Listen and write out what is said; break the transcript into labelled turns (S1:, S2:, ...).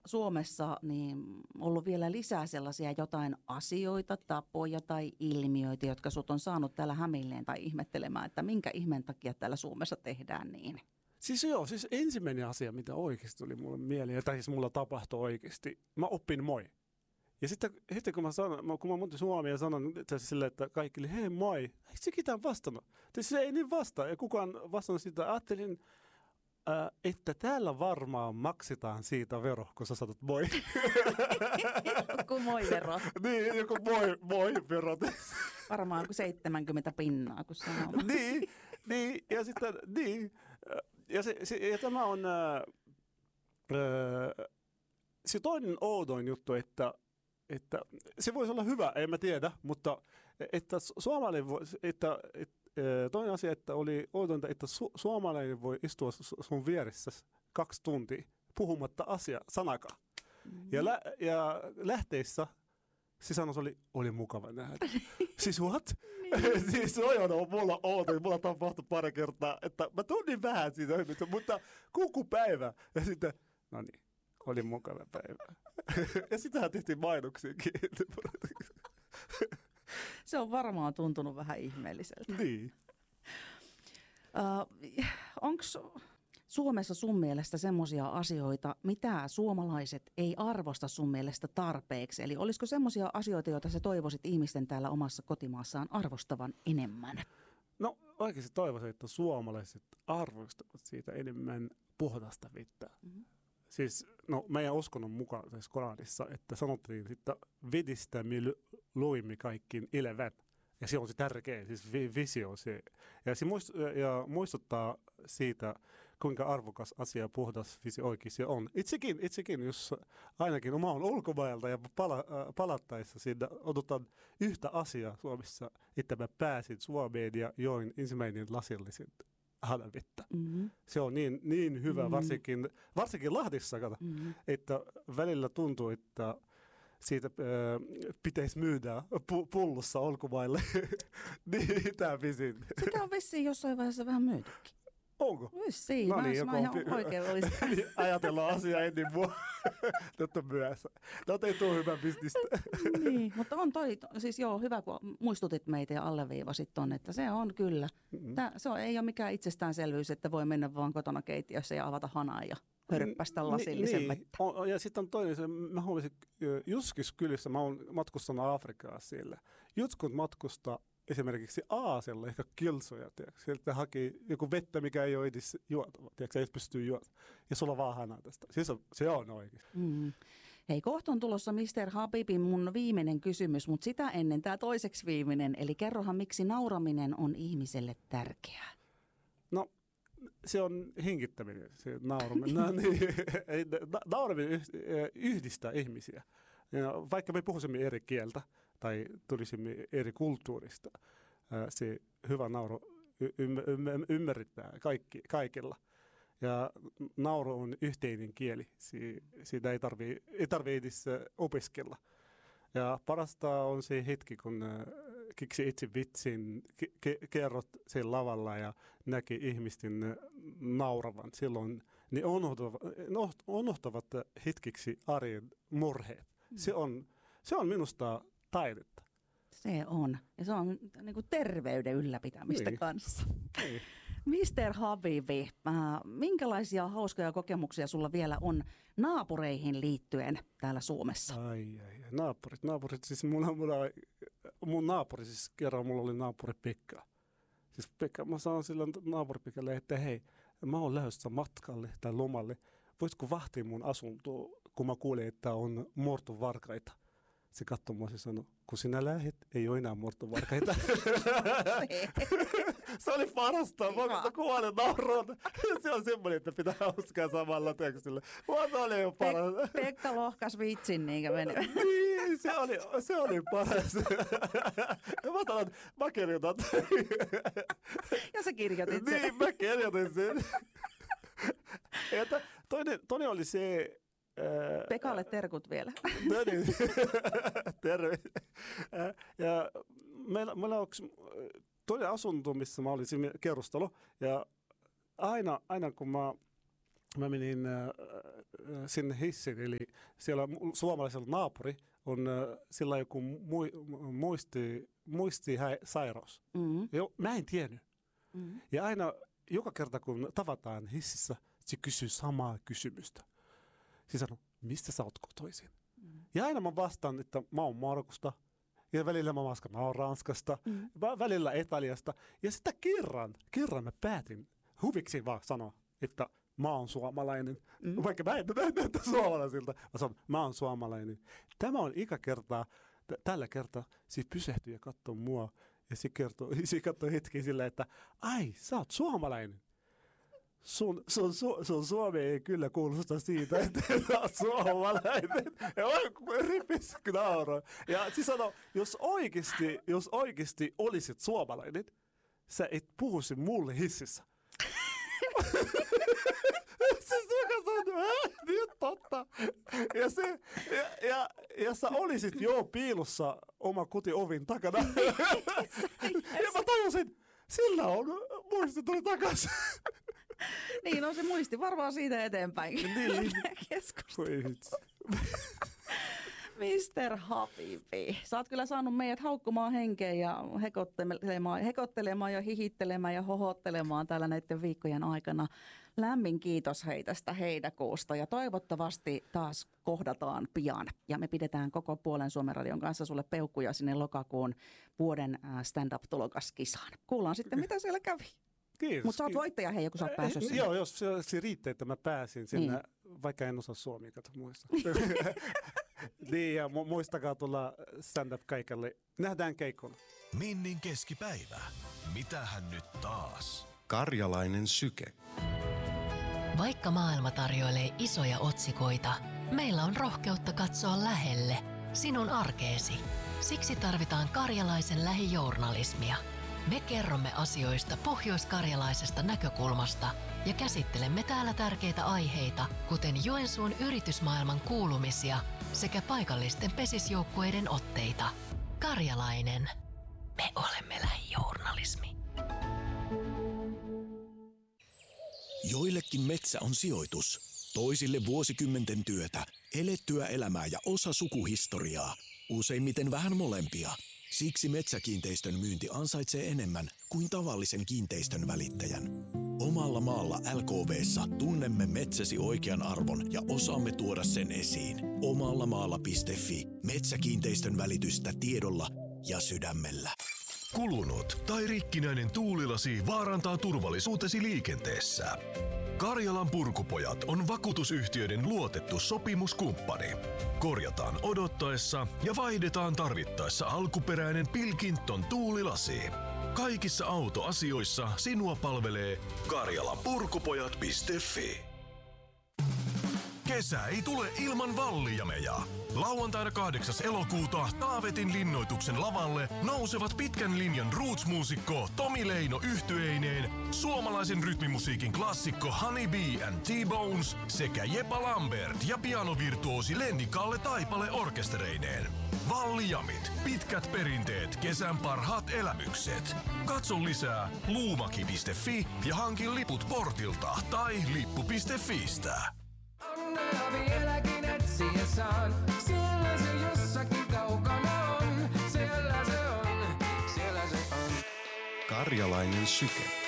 S1: Suomessa niin ollut vielä lisää sellaisia jotain asioita, tapoja tai ilmiöitä, jotka sut on saanut täällä hämilleen tai ihmettelemään, että minkä ihmeen takia täällä Suomessa tehdään niin?
S2: Siis ensimmäinen asia, mitä oikeasti tuli mulle mieleen, tai siis mulla tapahtui oikeasti, mä oppin moi. Ja sitten kun mä muutin Suomeen ja sanon sille, että kaikille, hei moi, eikö se ketään vastannut? Se ei niin vastaa, ja kukaan vastannut sitä. Ajattelin, että täällä varmaan maksetaan siitä vero, kun sä sanot moi.
S1: Joku moi-vero.
S2: Niin, joku moi-vero.
S1: Varmaan kuin 70 pinnaa, kun sanoo.
S2: Niin, ja sitten, niin. Ja tämä on se toinen oudoin juttu, että se voisi olla hyvä, en mä tiedä, mutta että suomalainen toinen asia, että oli oudointa, että suomalainen voi istua sun vieressä 2 tuntia puhumatta sanakaan. Ja lähteissä sisännös oli mukava nähdä. Siis what? Siis mulla outo, mulla tapahtui pari kertaa, että mä tunnin vähän siitä, mutta päivä. Ja sitten, no niin, oli mukava päivä. Ja sitähän tehtiin mainoksiakin.
S1: Se on varmaan tuntunut vähän ihmeelliseltä.
S2: Niin.
S1: Onko Suomessa sun mielestä semmoisia asioita, mitä suomalaiset ei arvosta sun mielestä tarpeeksi? Eli olisiko semmoisia asioita, joita sä toivoisit ihmisten täällä omassa kotimaassaan arvostavan enemmän?
S2: No oikeasti toivoisin, että suomalaiset arvostavat siitä enemmän puhdasta vettä. Mm-hmm. Siis meidän uskonnon mukaan tässä Koranissa, että sanottiin, että vedistä me loimme kaikkiin elävät. Ja se on se tärkeä, siis visio se. Ja se muistuttaa siitä, kuinka arvokas asia puhdas vesi oikeasti on. Itsekin, jos ainakin oma on ulkomailta ja palattaessa siinä odotan yhtä asiaa Suomessa, että mä pääsin Suomeen ja join ensimmäinen lasillisen hanavettä. Mm-hmm. Se on niin hyvä, varsinkin Lahdissa, että välillä tuntuu, että siitä pitäisi myydä pullossa ulkomaille. Niin, tämä visin.
S1: Sitä on vissiin jossain vaiheessa vähän myytykin.
S2: Onko?
S1: Vissiin. No niin, mä ihan oikein olisi.
S2: Ajatellaan asiaa ennen mua. Totta myöhässä. Ei tule hyvä bisnistä.
S1: Niin, mutta on siis hyvä kun muistutit meitä ja alleviivasit ton, että se on kyllä. Ei ole mikään itsestäänselvyys, että voi mennä vaan kotona keittiössä ja avata hanaa ja hörppästä lasillisen vettä.
S2: Ja sitten on toinen, mä huomasin joskus kylissä, mä oon matkustanut Afrikaa siellä. Jotkut matkustaa esimerkiksi Aasialla ehkä kilsoja, sieltä haki joku vettä, mikä ei ole edes juotava, ei pystyy juotamaan. Ja sulla vaan hanaa tästä. Se on oikein.
S1: Hei, kohta on tulossa Mr. Habibin mun viimeinen kysymys, mutta sitä ennen tämä toiseksi viimeinen. Eli kerrohan, miksi nauraminen on ihmiselle tärkeää?
S2: No, se on hengittäminen, se nauraminen. Nauraminen yhdistää ihmisiä. Ja vaikka me puhuisimme eri kieltä tai tulisimme eri kulttuurista, se hyvä nauru ymmärretään kaikilla. Ja nauru on yhteinen kieli, siitä ei tarvitse edes opiskella. Ja parasta on se hetki, kun keksi itse vitsin, kerrot sen lavalla ja näki ihmisten nauravan. Silloin ne unohtavat hetkiksi arjen murheet. Se on minusta taidetta.
S1: Se on. Ja se on niin kuin terveyden ylläpitämistä kanssa.
S2: Niin.
S1: Mr. Habibi, minkälaisia hauskoja kokemuksia sulla vielä on naapureihin liittyen täällä Suomessa?
S2: Ai, naapurit. Siis mun naapuri, siis kerran mulla oli naapuri Pekka. Siis Pekka, mä sanon silloin naapuri Pekalle, että hei, mä oon lähdössä matkalle tai lomalle. Voisitko vahtia mun asuntoa, kun mä kuulin, että on murtovarkaita? Se katsoi mua ja sanoi, kun sinä lähet, ei ole enää murtovarkaita. Se oli parasta. Mä kuulen nauroon. Se on semmoinen, että pitää hauskaa samalla tekstillä. Se oli jo paras.
S1: Pekka lohkas vitsin, niinkö meni?
S2: Niin, se oli paras. Mä sanon, mä kirjoitan.
S1: Ja sä kirjoitit sen.
S2: Niin, mä kirjoitin sen. Toinen oli se...
S1: Pekalle terkut vielä.
S2: No niin, terve. Ja meillä on toinen asunto, missä mä olin kerrostalo. Ja aina kun mä mä menin sinne hissiin, eli siellä suomalaisella naapuri on sillä joku muistisairaus. Mä en tiennyt. Ja aina joka kerta kun tavataan hississä, se kysyy samaa kysymystä. Se sanoo, mistä sä oot kotoisin? Ja aina mä vastaan, että mä oon Markusta. Ja välillä mä vastaan, mä oon Ranskasta. Välillä Italiasta. Ja sitä kerran mä päätin huviksi vaan sanoa, että mä oon suomalainen. Vaikka mä en näytä suomalaisilta. Mä oon suomalainen. Tämä on tällä kertaa se pysähtyi ja katsoi mua. Ja se katsoi hetki sillä, että ai, sä oot suomalainen. Sun Suomi ei kyllä kuulosta siitä, että sä oot suomalainen. Ja mä ripis nauroin. Ja se sanoi, jos oikeasti olisit suomalainen, sä et puhuisi mulle hississä. Siis joka sanoi, nyt totta. Ja sä olisit jo piilossa oma kotiovin takana. Ja mä tajusin, sillä on muisti tuli takaisin.
S1: Niin, no se muisti varmaan siitä eteenpäin.
S2: Niin.
S1: Mr. Habibi, sä oot kyllä saanut meidät haukkumaan henkeä ja hekottelemaan ja hihittelemään ja hohottelemaan täällä näiden viikkojen aikana. Lämmin kiitos hei tästä heinäkuusta ja toivottavasti taas kohdataan pian. Ja me pidetään koko Puolen Suomen radion kanssa sulle peukkuja sinne lokakuun vuoden stand-up-tulokaskisaan. Kuullaan sitten, mitä siellä kävi.
S2: Kiitos.
S1: Mutta sä oot voittaja, hei, kun sä oot päässyt sinne.
S2: Joo, jos se riittää, että mä pääsin sinne, niin. Vaikka en osaa suomia, kato muista. Niin, ja muistakaa tulla stand-up keikalle. Nähdään keikolla.
S3: Minnin keskipäivä. Mitähän nyt taas?
S4: Karjalainen syke.
S5: Vaikka maailma tarjoilee isoja otsikoita, meillä on rohkeutta katsoa lähelle, sinun arkeesi. Siksi tarvitaan karjalaisen lähijournalismia. Me kerromme asioista pohjoiskarjalaisesta näkökulmasta ja käsittelemme täällä tärkeitä aiheita, kuten Joensuun yritysmaailman kuulumisia sekä paikallisten pesisjoukkueiden otteita. Karjalainen. Me olemme lähijournalismi.
S3: Joillekin metsä on sijoitus, toisille vuosikymmenten työtä, elettyä elämää ja osa sukuhistoriaa. Useimmiten vähän molempia. Siksi metsäkiinteistön myynti ansaitsee enemmän kuin tavallisen kiinteistön välittäjän. Omalla maalla LKV:ssa tunnemme metsäsi oikean arvon ja osaamme tuoda sen esiin. Omallamaalla.fi. Metsäkiinteistön välitystä tiedolla ja sydämellä.
S6: Kulunut tai rikkinäinen tuulilasi vaarantaa turvallisuutesi liikenteessä. Karjalan Purkupojat on vakuutusyhtiöiden luotettu sopimuskumppani. Korjataan odottaessa ja vaihdetaan tarvittaessa alkuperäinen Pilkington tuulilasi. Kaikissa autoasioissa sinua palvelee karjalanpurkupojat.fi. Kesä ei tule ilman vallijameja. Lauantaina 8. elokuuta Taavetin linnoituksen lavalle nousevat pitkän linjan roots-muusikko Tomi Leino yhtyeineen, suomalaisen rytmimusiikin klassikko Honey Bee and T-Bones sekä Jepa Lambert ja pianovirtuosi Lenni Kalle Taipale orkestereineen. Vallijamit, pitkät perinteet, kesän parhaat elämykset. Katso lisää luumaki.fi ja hankin liput portilta tai lippu.fiistä.
S7: Onnea vieläkin etsiessään, siellä se jossakin kaukana on, siellä se on, siellä se on.
S4: Karjalainen syke.